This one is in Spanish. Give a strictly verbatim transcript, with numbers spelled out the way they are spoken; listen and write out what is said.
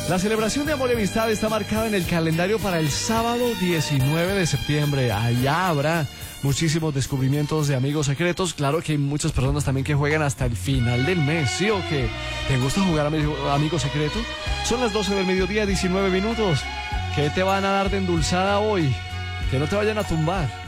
La celebración de amor y amistad está marcada en el calendario para el sábado diecinueve de septiembre. Allá habrá muchísimos descubrimientos de amigos secretos. Claro que hay muchas personas también que juegan hasta el final del mes, ¿sí o qué? ¿Te gusta jugar amigo, amigo secreto? Son las doce del mediodía, diecinueve minutos. ¿Qué te van a dar de endulzada hoy? Que no te vayan a tumbar.